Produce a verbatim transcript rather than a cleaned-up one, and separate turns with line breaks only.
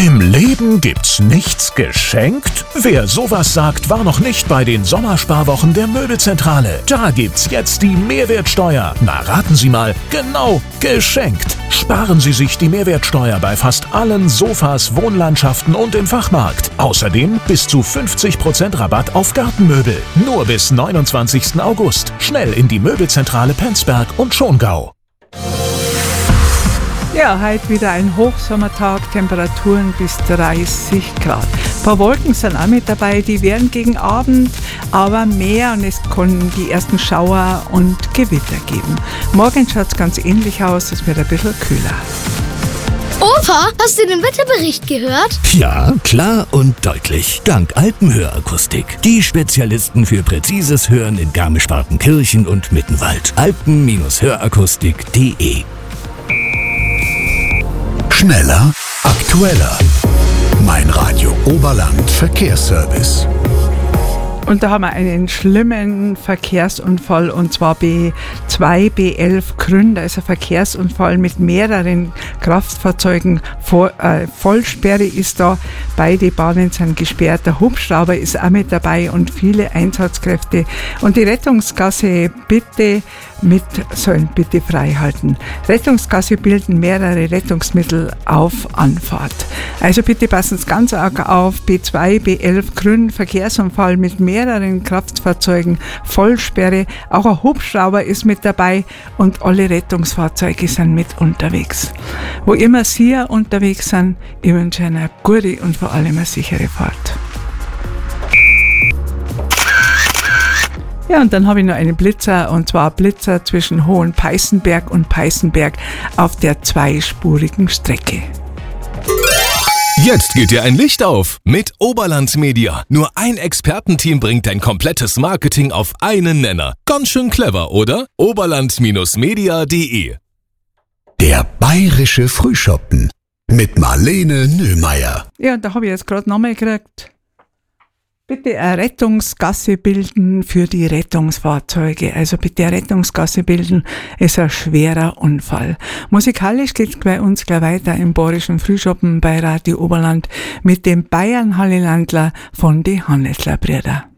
Im Leben gibt's nichts geschenkt? Wer sowas sagt, war noch nicht bei den Sommersparwochen der Möbelzentrale. Da gibt's jetzt die Mehrwertsteuer. Na, raten Sie mal, genau, geschenkt. Sparen Sie sich die Mehrwertsteuer bei fast allen Sofas, Wohnlandschaften und im Fachmarkt. Außerdem bis zu fünfzig Prozent Rabatt auf Gartenmöbel. Nur bis neunundzwanzigsten August. Schnell in die Möbelzentrale Penzberg und Schongau.
Ja, heute wieder ein Hochsommertag, Temperaturen bis dreißig Grad. Ein paar Wolken sind auch mit dabei, die werden gegen Abend aber mehr und es können die ersten Schauer und Gewitter geben. Morgen schaut es ganz ähnlich aus, es wird ein bisschen kühler.
Opa, hast du den Wetterbericht gehört?
Ja, klar und deutlich. Dank Alpenhörakustik. Die Spezialisten für präzises Hören in Garmisch-Partenkirchen und Mittenwald. alpen Hörakustik punkt de.
Schneller, aktueller. Mein Radio Oberland Verkehrsservice.
Und da haben wir einen schlimmen Verkehrsunfall, und zwar B zwei B elf Grün. Da ist ein Verkehrsunfall mit mehreren Kraftfahrzeugen. Vor, äh, Vollsperre ist da, beide Bahnen sind gesperrt. Der Hubschrauber ist auch mit dabei und viele Einsatzkräfte. Und die Rettungsgasse bitte mit sollen bitte frei halten. Rettungsgasse bilden mehrere Rettungsmittel auf Anfahrt. Also bitte passen Sie ganz arg auf. B zwei B elf Grün, Verkehrsunfall mit mehreren Kraftfahrzeugen, Vollsperre. Auch ein Hubschrauber ist mit dabei und alle Rettungsfahrzeuge sind mit unterwegs. Wo immer Sie unterwegs sind, ich wünsche Ihnen eine gute und vor allem eine sichere Fahrt. Ja, und dann habe ich noch einen Blitzer, und zwar Blitzer zwischen Hohenpeißenberg und Peißenberg auf der zweispurigen Strecke.
Jetzt geht dir ein Licht auf mit Oberland Media. Nur ein Expertenteam bringt dein komplettes Marketing auf einen Nenner. Ganz schön clever, oder? oberland Media punkt de.
Der bayerische Frühschoppen mit Marlene Nöhmeier.
Ja, und da habe ich jetzt gerade nochmal gekriegt. Bitte eine Rettungsgasse bilden für die Rettungsfahrzeuge. Also bitte eine Rettungsgasse bilden, ist ein schwerer Unfall. Musikalisch geht es bei uns gleich weiter im bayerischen Frühschoppen bei Radio Oberland mit dem Bayern Hallelandler von die Hannesler Brüder.